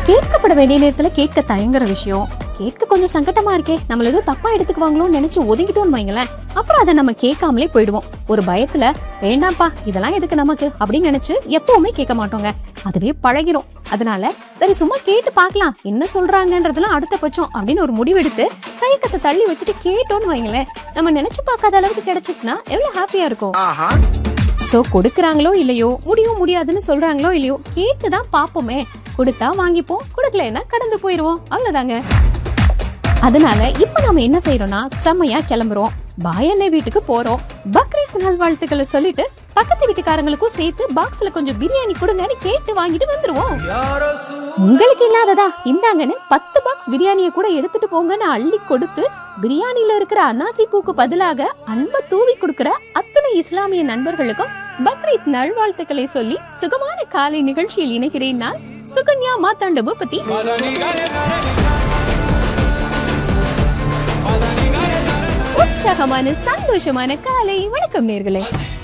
கேட்கப்பட வேண்டிய நேரத்துல கேட்க தயங்குற விஷயம், கேட்க கொஞ்சம் சங்கட்டமா இருக்கே, நம்மள ஏதோ தப்பா எடுத்துக்குவாங்களோன்னு நினைச்சு ஒதுங்கிட்டோம்னு வைங்களேன், அப்புறம் அதை நம்ம கேட்காமலே போயிடுவோம். ஒரு பயத்துல வேண்டாம்ப்பா இதெல்லாம் எதுக்கு நமக்கு அப்படின்னு நினைச்சு எப்பவுமே கேட்க மாட்டோங்க. அதுவே பழகிரும். அதனால சரி சும்மா கேட்டு பாக்கலாம் என்ன சொல்றாங்கன்றதுலாம் அடுத்த பட்சம் அப்படின்னு ஒரு முடிவெடுத்து தயக்கத்தை தள்ளி வச்சுட்டு கேட்டோம்னு வைங்களேன், நம்ம நினைச்சு பார்க்காத அளவுக்கு கிடைச்சிச்சுன்னா எவ்வளவு ஹாப்பியா இருக்கும். சோ கொடுக்கறாங்களோ இல்லையோ, முடியும் முடியாதுன்னு சொல்றாங்களோ இல்லையோ, கேட்டுதான் பாப்போமே. கொடுத்தா வாங்கிப்போம், கொடுக்கலன்னா கடந்து போயிருவோம், அவ்வளவுதாங்க. அதனால இப்ப நாம என்ன செய்யறோம்னா, செம்மையா கிளம்புறோம், பாயண்ணே வீட்டுக்கு போறோம். பக்ரீத் நல்வாழ்த்துக்களை சொல்லிட்டு பக்கத்து வீட்டுக்காரங்களுக்கும் சேர்த்து பாக்ஸ்ல கொஞ்சம் பிரியாணி கொடுங்கன்னு கேட்டு வாங்கிட்டு வந்துருவோம். உங்களுக்கு இல்லாததா இந்தாங்கன்னு 10 பாக்ஸ் பிரியாணியை கூட எடுத்துட்டு போங்கன்னு அள்ளி கொடுத்து, பிரியாணில இருக்கிற அன்னாசி பூக்கு பதிலாக அன்பை தூவி கொடுக்கிற அத்தனை இஸ்லாமிய நண்பர்களுக்கும் பக்ரீத் நல்வாழ்த்துக்களை சொல்லி சுகமான காலை நிகழ்ச்சியில் இணைகிறேன் நான் சுகன்யா மாத்தாண்ட பூபதி. உற்சாகமான சந்தோஷமான காலை வணக்கம் நேர்களே.